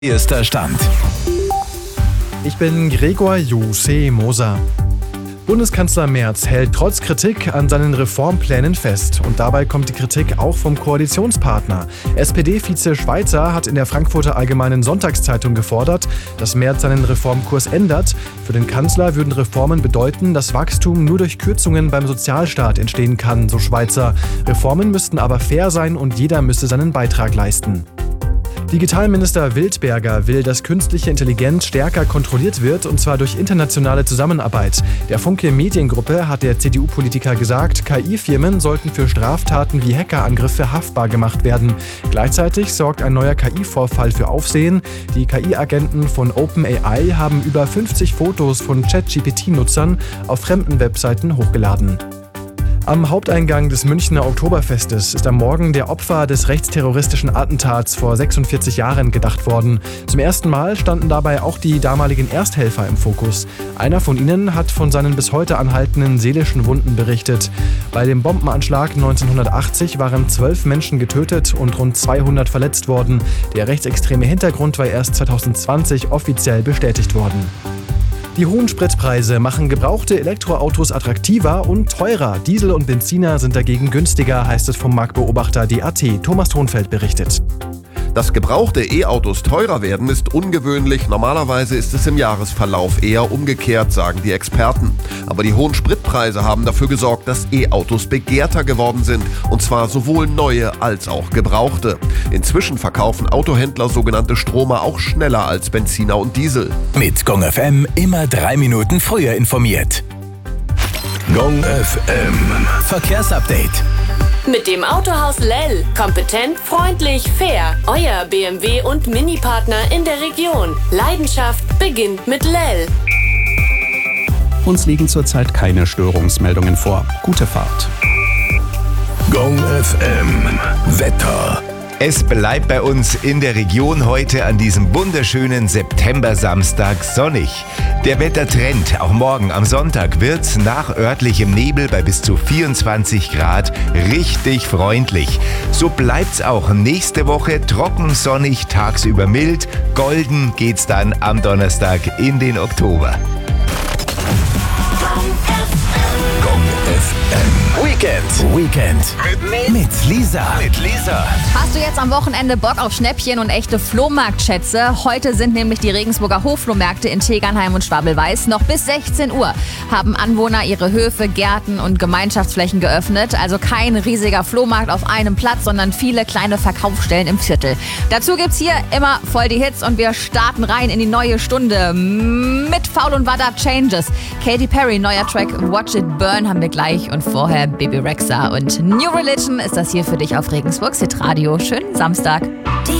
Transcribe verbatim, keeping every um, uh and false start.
Erster Stand. Ich bin Gregor Jose Moser. Bundeskanzler Merz hält trotz Kritik an seinen Reformplänen fest. Und dabei kommt die Kritik auch vom Koalitionspartner. S P D-Vize Schweizer hat in der Frankfurter Allgemeinen Sonntagszeitung gefordert, dass Merz seinen Reformkurs ändert. Für den Kanzler würden Reformen bedeuten, dass Wachstum nur durch Kürzungen beim Sozialstaat entstehen kann, so Schweizer. Reformen müssten aber fair sein und jeder müsse seinen Beitrag leisten. Digitalminister Wildberger will, dass künstliche Intelligenz stärker kontrolliert wird, und zwar durch internationale Zusammenarbeit. Der Funke Mediengruppe hat der C D U-Politiker gesagt, K I-Firmen sollten für Straftaten wie Hackerangriffe haftbar gemacht werden. Gleichzeitig sorgt ein neuer K I-Vorfall für Aufsehen. Die K I-Agenten von OpenAI haben über fünfzig Fotos von ChatGPT-Nutzern auf fremden Webseiten hochgeladen. Am Haupteingang des Münchner Oktoberfestes ist am Morgen der Opfer des rechtsterroristischen Attentats vor sechsundvierzig Jahren gedacht worden. Zum ersten Mal standen dabei auch die damaligen Ersthelfer im Fokus. Einer von ihnen hat von seinen bis heute anhaltenden seelischen Wunden berichtet. Bei dem Bombenanschlag neunzehnhundertachtzig waren zwölf Menschen getötet und rund zweihundert verletzt worden. Der rechtsextreme Hintergrund war erst zweitausendzwanzig offiziell bestätigt worden. Die hohen Spritpreise machen gebrauchte Elektroautos attraktiver und teurer. Diesel und Benziner sind dagegen günstiger, heißt es vom Marktbeobachter D A T. Thomas Thonfeld berichtet. Dass gebrauchte E-Autos teurer werden, ist ungewöhnlich. Normalerweise ist es im Jahresverlauf eher umgekehrt, sagen die Experten. Aber die hohen Spritpreise haben dafür gesorgt, dass E-Autos begehrter geworden sind. Und zwar sowohl neue als auch gebrauchte. Inzwischen verkaufen Autohändler sogenannte Stromer auch schneller als Benziner und Diesel. Mit Gong F M immer drei Minuten früher informiert. Gong F M Verkehrsupdate. Mit dem Autohaus Lell. Kompetent, freundlich, fair. Euer B M W und Mini-Partner in der Region. Leidenschaft beginnt mit Lell. Uns liegen zurzeit keine Störungsmeldungen vor. Gute Fahrt. Gong F M Wetter. Es bleibt bei uns in der Region heute an diesem wunderschönen September-Samstag sonnig. Der Wettertrend, auch morgen am Sonntag, wird nach örtlichem Nebel bei bis zu vierundzwanzig Grad richtig freundlich. So bleibt's auch nächste Woche trocken, sonnig, tagsüber mild. Golden geht's dann am Donnerstag in den Oktober. Gong F M Weekend. Weekend. Mit, mit Lisa. Mit Lisa. Hast du jetzt am Wochenende Bock auf Schnäppchen und echte Flohmarktschätze? Heute sind nämlich die Regensburger Hofflohmärkte in Tegernheim und Schwabelweiß. Noch bis sechzehn Uhr haben Anwohner ihre Höfe, Gärten und Gemeinschaftsflächen geöffnet. Also kein riesiger Flohmarkt auf einem Platz, sondern viele kleine Verkaufsstellen im Viertel. Dazu gibt's hier immer voll die Hits und wir starten rein in die neue Stunde mit Faul und Wada Changes. Katy Perry, neuer Track Watch It Burn haben wir gleich, und vorher Baby Rexha und New Religion ist das hier für dich auf Regensburgs Hitradio. Schönen Samstag.